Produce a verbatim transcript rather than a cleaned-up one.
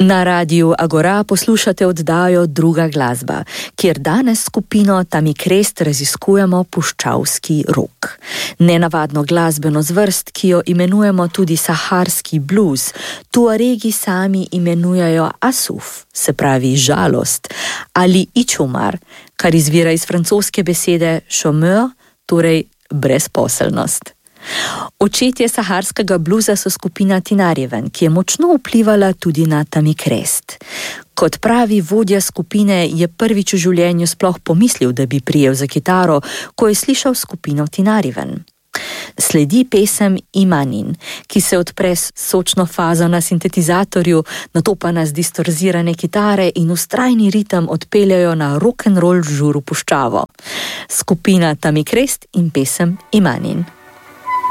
Na radiju Agora poslušate oddajo Druga glasba, kjer danes skupino Tamikrest raziskujemo puščavski rok. Nenavadno glasbeno zvrst, ki jo imenujemo tudi saharski blues, Tuaregi sami imenujejo asuf, se pravi žalost, ali ičumar, kar izvira iz francoske besede chômeur, torej brezposelnost. Očetje saharskega bluza so skupina Tinariwen, ki je močno vplivala tudi na Tamikrest. Kot pravi vodja skupine, je prvič v življenju sploh pomislil, da bi prijel za kitaro, ko je slišal skupino Tinariwen. Sledi pesem Imanin, ki se odpre s sočno fazo na sintetizatorju, nato pa nas distorzirane kitare in vztrajni ritem odpeljajo na rock'n'roll žur v puščavo. Skupina Tamikrest in pesem Imanin.